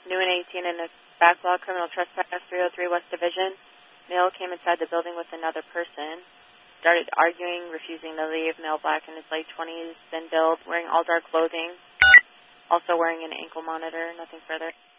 New and 18 in a backlog criminal trespass, 303 West Division. Male came inside the building with another person. Started arguing, refusing to leave. Male black in his late 20s, thin build, wearing all dark clothing. Also wearing an ankle monitor, nothing further.